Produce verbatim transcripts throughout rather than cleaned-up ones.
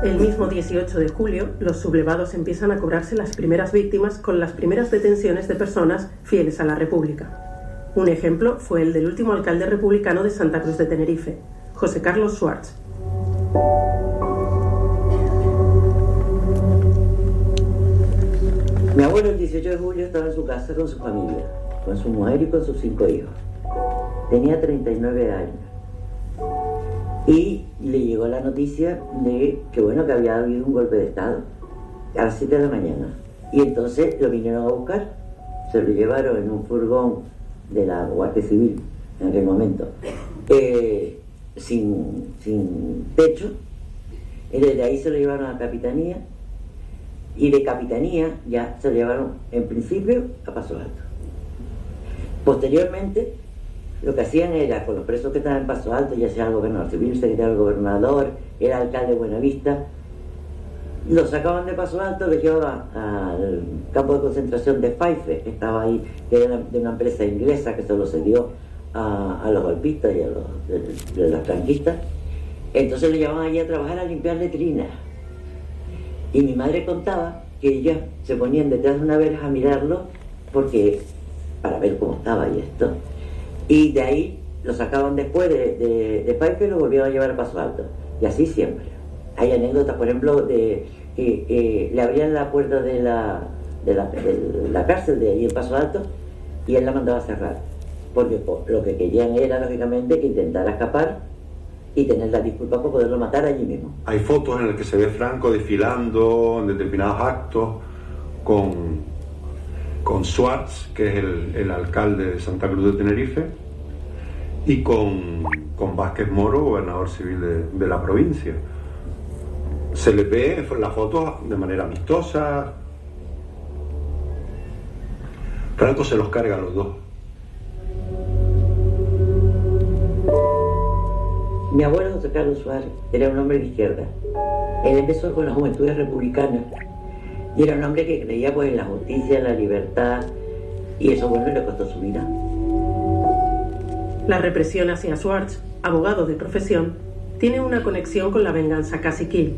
El mismo dieciocho de julio, los sublevados empiezan a cobrarse las primeras víctimas con las primeras detenciones de personas fieles a la República. Un ejemplo fue el del último alcalde republicano de Santa Cruz de Tenerife, José Carlos Schwartz. Mi abuelo el dieciocho de julio estaba en su casa con su familia, con su mujer y con sus cinco hijos. Tenía treinta y nueve años. Y le llegó la noticia de que, bueno, que había habido un golpe de Estado a las siete de la mañana. Y entonces lo vinieron a buscar, se lo llevaron en un furgón de la Guardia Civil en aquel momento, eh, sin, sin techo, y desde ahí se lo llevaron a la Capitanía, y de Capitanía ya se lo llevaron en principio a Paso Alto. Posteriormente, lo que hacían era, con los presos que estaban en Paso Alto, ya sea el gobernador civil, el secretario del gobernador, el alcalde de Buenavista, los sacaban de Paso Alto, los llevaban al campo de concentración de Fife, que estaba ahí, que era de una empresa inglesa que se lo cedió a, a los golpistas y a los de, de las franquistas. Entonces lo llevaban allí a trabajar a limpiar letrinas. Y mi madre contaba que ellas se ponían detrás de una verja a mirarlo, porque para ver cómo estaba y esto. Y de ahí lo sacaban después de, de, de Fife y lo volvieron a llevar a Paso Alto. Y así siempre. Hay anécdotas, por ejemplo, de que eh, le abrían la puerta de la, de, la, de la cárcel de ahí en Paso Alto y él la mandaba a cerrar. Porque pues, lo que querían era, lógicamente, que intentara escapar y tener la disculpa para poderlo matar allí mismo. Hay fotos en las que se ve Franco desfilando en determinados actos con, con Schwartz, que es el, el alcalde de Santa Cruz de Tenerife, y con, con Vázquez Moro, gobernador civil de, de la provincia. Se les ve las fotos de manera amistosa. Franco se los carga a los dos. Mi abuelo José Carlos Suárez era un hombre de izquierda. Él empezó con las juventudes republicanas y era un hombre que creía pues en la justicia, en la libertad, y eso, bueno, le costó su vida. La represión hacia Schwartz, abogado de profesión, tiene una conexión con la venganza caciquil.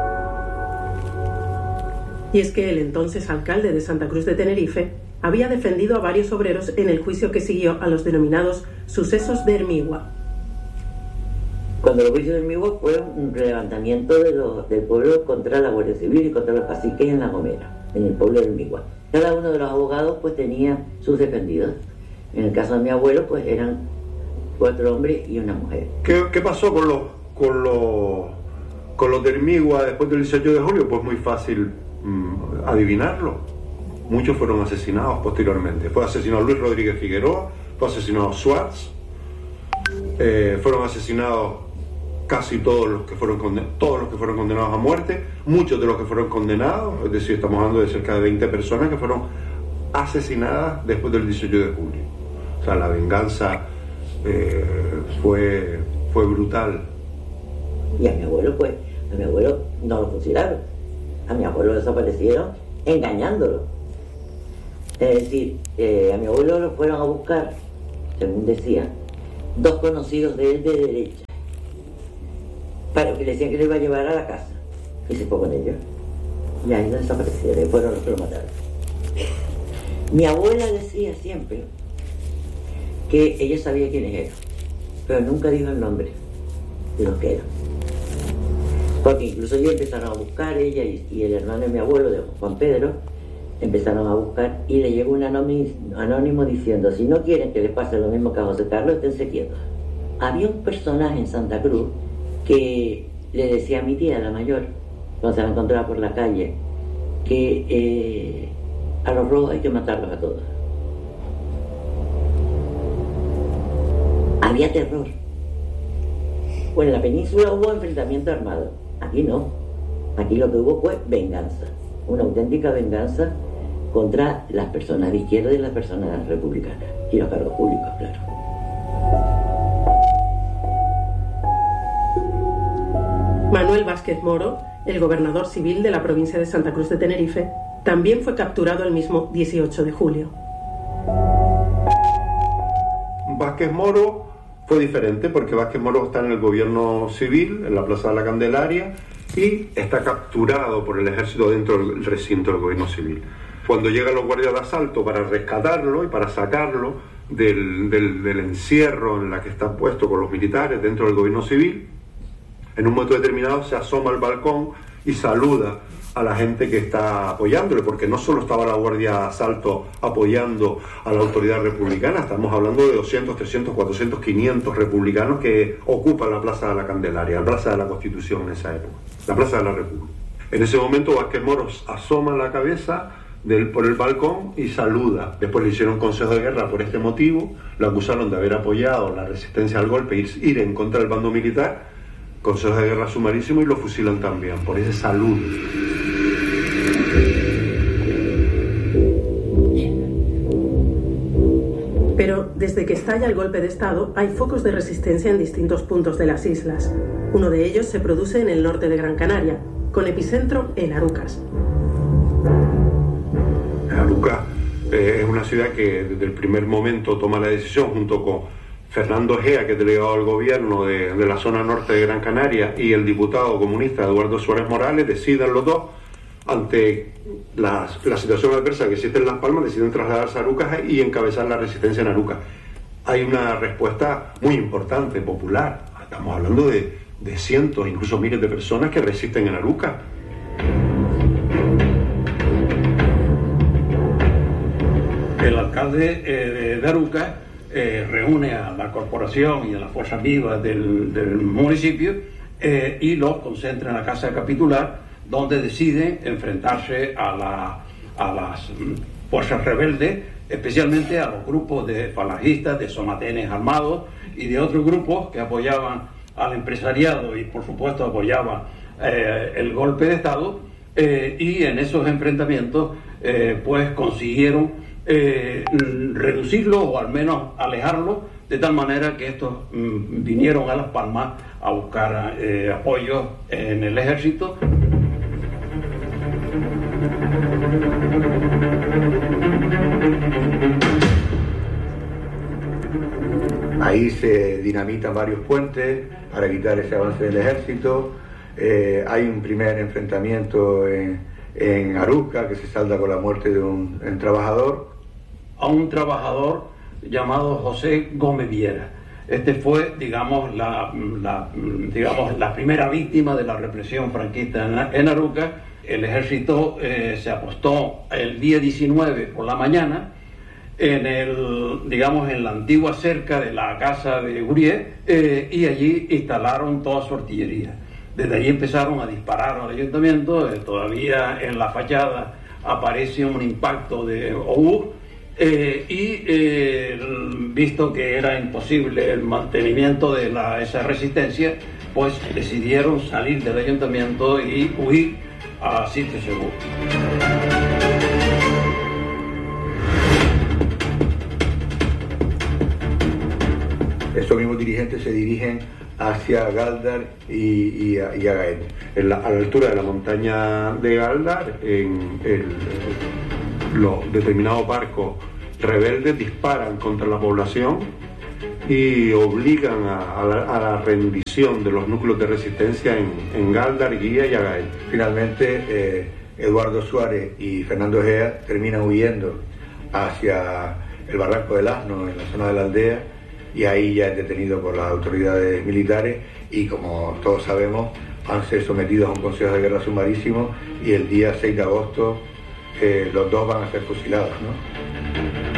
Y es que el entonces alcalde de Santa Cruz de Tenerife había defendido a varios obreros en el juicio que siguió a los denominados sucesos de Hermigua. Cuando los juicios de Hermigua fue un levantamiento de los, del pueblo contra la Guardia Civil y contra los caciques en La Gomera, en el pueblo de Hermigua. Cada uno de los abogados pues tenía sus defendidos. En el caso de mi abuelo pues eran cuatro hombres y una mujer. ¿Qué, qué pasó con los con los con los de Hermigua después del dieciocho de julio? Pues muy fácil mmm, adivinarlo. Muchos fueron asesinados posteriormente. Fue asesinado Luis Rodríguez Figueroa, fue asesinado Schwartz, eh, fueron asesinados casi todos los que fueron condenados, todos los que fueron condenados a muerte, muchos de los que fueron condenados, es decir, estamos hablando de cerca de veinte personas que fueron asesinadas después del dieciocho de julio. O sea, la venganza eh, fue, fue brutal. Y a mi abuelo, pues, a mi abuelo no lo fusilaron, a mi abuelo lo desaparecieron engañándolo. Es decir, eh, a mi abuelo lo fueron a buscar, según decía, dos conocidos de él de derecha, para que le decían que le iba a llevar a la casa, y se fue con ellos. Y ahí lo desaparecieron, y fueron los que lo mataron. Mi abuela decía siempre que ella sabía quiénes eran, pero nunca dijo el nombre de los que eran. Porque incluso ellos empezaron a buscar, ella y, y el hermano de mi abuelo, de Juan Pedro, empezaron a buscar y le llegó un anónimo, anónimo diciendo: si no quieren que les pase lo mismo que a José Carlos, esténse quietos. Había un personaje en Santa Cruz que le decía a mi tía, la mayor, cuando se la encontraba por la calle, que eh, a los rojos hay que matarlos a todos. Había terror. Bueno, en la península hubo enfrentamiento armado. Aquí no. Aquí lo que hubo fue venganza. Una auténtica venganza contra las personas de izquierda y las personas republicanas. Y los cargos públicos, claro. Manuel Vázquez Moro, el gobernador civil de la provincia de Santa Cruz de Tenerife, también fue capturado el mismo dieciocho de julio. Vázquez Moro fue diferente porque Vázquez Moro está en el gobierno civil, en la Plaza de la Candelaria, y está capturado por el ejército dentro del recinto del gobierno civil. Cuando llegan los guardias de asalto para rescatarlo y para sacarlo del, del, del encierro en la que está puesto con los militares dentro del gobierno civil, en un momento determinado se asoma al balcón y saluda a la gente que está apoyándole, porque no solo estaba la guardia de asalto apoyando a la autoridad republicana, estamos hablando de doscientos, trescientos, cuatrocientos, quinientos republicanos que ocupan la Plaza de la Candelaria, la Plaza de la Constitución en esa época, la Plaza de la República. En ese momento Vázquez Moros asoma la cabeza del, por el balcón y saluda. Después le hicieron consejo de guerra por este motivo, lo acusaron de haber apoyado la resistencia al golpe, ir, ir en contra del bando militar, consejo de guerra sumarísimo, y lo fusilan también por ese saludo. Pero desde que estalla el golpe de Estado hay focos de resistencia en distintos puntos de las islas. Uno de ellos se produce en el norte de Gran Canaria, con epicentro en Arucas. Arucas eh, es una ciudad que desde el primer momento toma la decisión, junto con Fernando Egea, que es delegado del gobierno de, de la zona norte de Gran Canaria, y el diputado comunista Eduardo Suárez Morales, deciden los dos, ante la, la situación adversa que existe en Las Palmas, deciden trasladarse a Arucas y encabezar la resistencia en Arucas. Hay una respuesta muy importante, popular. Estamos hablando de, de cientos, incluso miles de personas que resisten en Arucas. El alcalde eh, de Arucas eh, reúne a la corporación y a las fuerzas vivas del, del municipio eh, y los concentra en la Casa Capitular, donde deciden enfrentarse a, la, a las fuerzas rebeldes, especialmente a los grupos de falangistas, de somatenes armados y de otros grupos que apoyaban al empresariado y por supuesto apoyaban eh, el golpe de Estado, eh, y en esos enfrentamientos eh, pues consiguieron eh, reducirlos o al menos alejarlos, de tal manera que estos mm, vinieron a Las Palmas a buscar eh, apoyo en el ejército. Ahí se dinamitan varios puentes para quitar ese avance del ejército. Eh, hay un primer enfrentamiento en, en Arucas que se salda con la muerte de un, un trabajador. A un trabajador llamado José Gómez Viera. Este fue, digamos, la, la, digamos, la primera víctima de la represión franquista en, en Arucas. El ejército eh, se apostó el día diecinueve por la mañana en el, digamos, en la antigua cerca de la casa de Urié, eh, y allí instalaron toda su artillería. Desde allí empezaron a disparar al ayuntamiento. Eh, todavía en la fachada aparece un impacto de obús, eh, y eh, visto que era imposible el mantenimiento de la, esa resistencia, pues decidieron salir del ayuntamiento y huir a sitio seguro. Estos mismos dirigentes se dirigen hacia Galdar y, y, a, y a Gaete. En la, a la altura de la montaña de Galdar, en el, los determinados barcos rebeldes disparan contra la población y obligan a, a, la, a la rendición de los núcleos de resistencia en, en Galdar, Guía y Agaete. Finalmente, eh, Eduardo Suárez y Fernando Egea terminan huyendo hacia el Barranco del Asno, en la zona de la aldea, y ahí ya es detenido por las autoridades militares y, como todos sabemos, van a ser sometidos a un consejo de guerra sumarísimo, y el día seis de agosto eh, los dos van a ser fusilados, ¿no?